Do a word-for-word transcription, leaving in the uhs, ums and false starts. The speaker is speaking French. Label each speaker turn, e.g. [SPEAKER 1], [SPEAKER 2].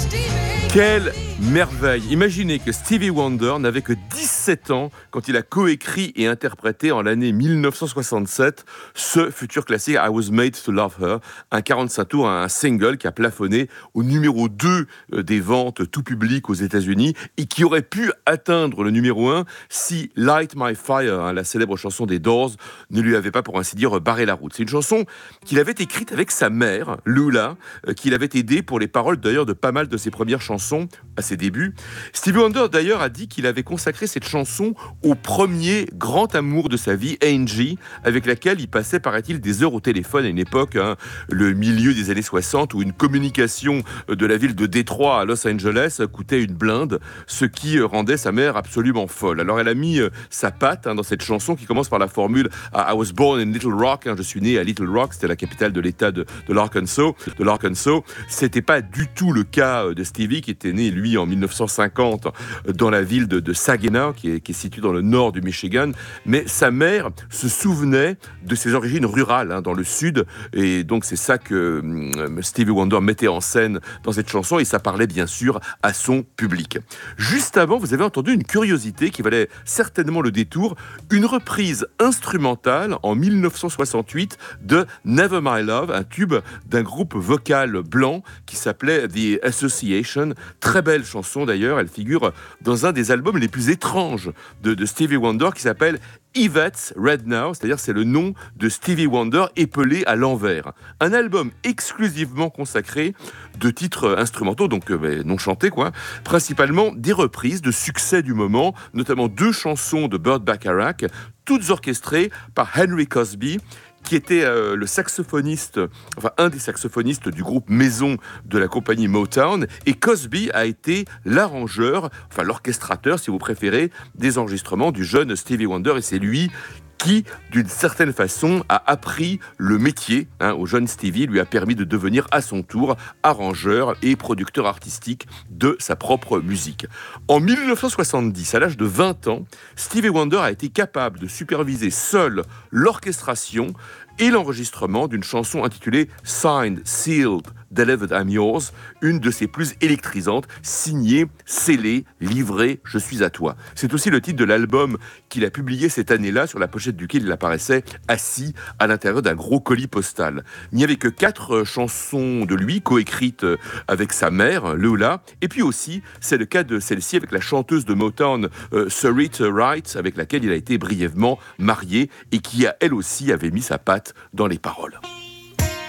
[SPEAKER 1] Quelle merveille! Imaginez que Stevie Wonder n'avait que dix-sept ans quand il a coécrit et interprété en l'année mille neuf cent soixante-sept ce futur classique I Was Made to Love Her, un quarante-cinq tours, un single qui a plafonné au numéro deux des ventes tout public aux États-Unis et qui aurait pu atteindre le numéro un si Light My Fire, hein, la célèbre chanson des Doors, ne lui avait pas, pour ainsi dire, barré la route. C'est une chanson qu'il avait écrite avec sa mère, Lula, qui l'avait aidé pour les paroles d'ailleurs de pas mal de ses premières chansons à ses débuts. Stevie Wonder d'ailleurs a dit qu'il avait consacré cette chanson au premier grand amour de sa vie, Angie, avec laquelle il passait, paraît-il, des heures au téléphone à une époque, hein, le milieu des années soixante, où une communication de la ville de Détroit à Los Angeles coûtait une blinde, ce qui rendait sa mère absolument folle. Alors elle a mis sa patte hein, dans cette chanson qui commence par la formule I was born in Little Rock, hein, je suis né à Little Rock, c'était la capitale de l'État de, de l'Arkansas. De l'Arkansas. C'était pas du tout le cas de Stevie, qui était né, lui, en mille neuf cent cinquante, dans la ville de, de Saginaw, qui est, qui est située dans le nord du Michigan. Mais sa mère se souvenait de ses origines rurales, hein, dans le sud. Et donc, c'est ça que euh, Stevie Wonder mettait en scène dans cette chanson. Et ça parlait, bien sûr, à son public. Juste avant, vous avez entendu une curiosité qui valait certainement le détour. Une reprise instrumentale en mille neuf cent soixante-huit de Never My Love, un tube d'un groupe vocal blanc qui s'appelait The Association. Très belle chanson d'ailleurs, elle figure dans un des albums les plus étranges de, de Stevie Wonder qui s'appelle Yvette's Red Now, c'est-à-dire c'est le nom de Stevie Wonder épelé à l'envers. Un album exclusivement consacré de titres instrumentaux, donc euh, non chantés quoi, principalement des reprises de succès du moment, notamment deux chansons de Burt Bacharach, toutes orchestrées par Henry Cosby, qui était euh, le saxophoniste, enfin un des saxophonistes du groupe maison de la compagnie Motown, et Cosby a été l'arrangeur, enfin l'orchestrateur si vous préférez, des enregistrements du jeune Stevie Wonder, et c'est lui qui, d'une certaine façon, a appris le métier hein, au jeune Stevie, lui a permis de devenir à son tour arrangeur et producteur artistique de sa propre musique. En mille neuf cent soixante-dix, à l'âge de vingt ans, Stevie Wonder a été capable de superviser seul l'orchestration et l'enregistrement d'une chanson intitulée « Signed, Sealed, Delivered, I'm Yours », une de ses plus électrisantes, signée, scellée, livrée, je suis à toi. C'est aussi le titre de l'album qu'il a publié cette année-là, sur la pochette duquel il apparaissait assis à l'intérieur d'un gros colis postal. Il n'y avait que quatre chansons de lui, coécrites avec sa mère, Lula, et puis aussi, c'est le cas de celle-ci avec la chanteuse de Motown, euh, Sarita Wright, avec laquelle il a été brièvement marié, et qui, elle aussi, avait mis sa patte dans les paroles.